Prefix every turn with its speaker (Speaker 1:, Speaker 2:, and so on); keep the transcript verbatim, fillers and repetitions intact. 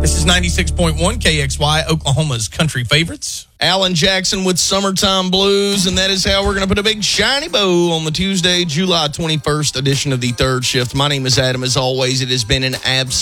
Speaker 1: This is ninety-six point one K X Y, Oklahoma's country favorites.
Speaker 2: Alan Jackson with Summertime Blues, and that is how we're going to put a big shiny bow on the Tuesday, July twenty-first edition of the Third Shift. My name is Adam. As always, it has been an absolute